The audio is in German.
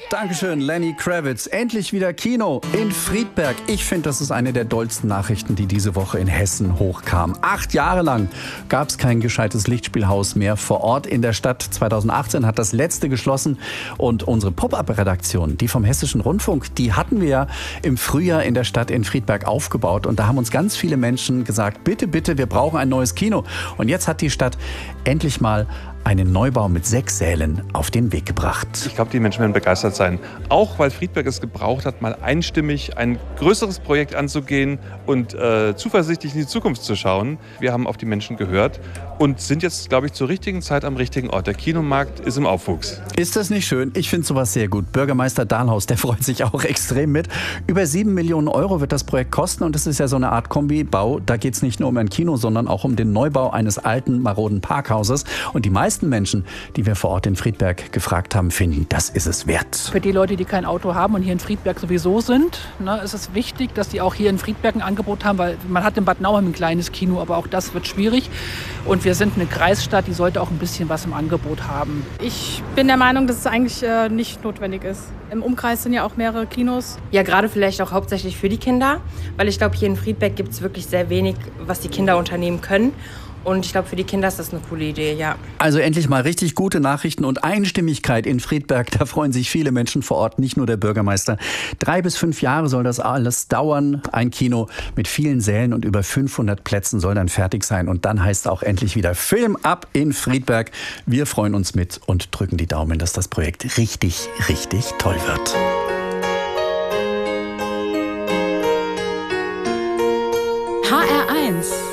Dankeschön, Lenny Kravitz. Endlich wieder Kino in Friedberg. Ich finde, das ist eine der dollsten Nachrichten, die diese Woche in Hessen hochkam. 8 Jahre lang gab es kein gescheites Lichtspielhaus mehr vor Ort in der Stadt. 2018 hat das letzte geschlossen. Und unsere Pop-Up-Redaktion, die vom Hessischen Rundfunk, die hatten wir ja im Frühjahr in der Stadt in Friedberg aufgebaut. Und da haben uns ganz viele Menschen gesagt, bitte, bitte, wir brauchen ein neues Kino. Und jetzt hat die Stadt endlich mal einen Neubau mit 6 Sälen auf den Weg gebracht. Ich glaube, die Menschen werden begeistert sein. Auch weil Friedberg es gebraucht hat, mal einstimmig ein größeres Projekt anzugehen und zuversichtlich in die Zukunft zu schauen. Wir haben auf die Menschen gehört und sind jetzt, glaube ich, zur richtigen Zeit am richtigen Ort. Der Kinomarkt ist im Aufwuchs. Ist das nicht schön? Ich finde sowas sehr gut. Bürgermeister Dahlhaus, der freut sich auch extrem mit. Über 7 Millionen Euro wird das Projekt kosten und es ist ja so eine Art Kombibau. Da geht es nicht nur um ein Kino, sondern auch um den Neubau eines alten, maroden Parkhauses. Und die meisten Menschen, die wir vor Ort in Friedberg gefragt haben, finden, das ist es wert. Für die Leute, die kein Auto haben und hier in Friedberg sowieso sind, ist es wichtig, dass die auch hier in Friedberg ein Angebot haben, weil man hat in Bad Nauheim ein kleines Kino, aber auch das wird schwierig. Und wir sind eine Kreisstadt, die sollte auch ein bisschen was im Angebot haben. Ich bin der Meinung, dass es eigentlich nicht notwendig ist. Im Umkreis sind ja auch mehrere Kinos. Ja, gerade vielleicht auch hauptsächlich für die Kinder, weil ich glaube, hier in Friedberg gibt es wirklich sehr wenig, was die Kinder unternehmen können. Und ich glaube, für die Kinder ist das eine coole Idee, ja. Also endlich mal richtig gute Nachrichten und Einstimmigkeit in Friedberg. Da freuen sich viele Menschen vor Ort, nicht nur der Bürgermeister. 3 bis 5 Jahre soll das alles dauern. Ein Kino mit vielen Sälen und über 500 Plätzen soll dann fertig sein. Und dann heißt es auch endlich wieder Film ab in Friedberg. Wir freuen uns mit und drücken die Daumen, dass das Projekt richtig, richtig toll wird. HR1